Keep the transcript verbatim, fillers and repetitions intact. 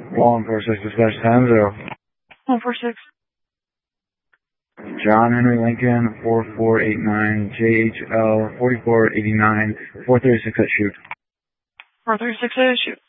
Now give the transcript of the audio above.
one four six dispatch ten zero. one four six. John Henry Lincoln, four four eight nine, J H L, forty-four eighty-nine, four thirty-six at shoot. four thirty-six at shoot.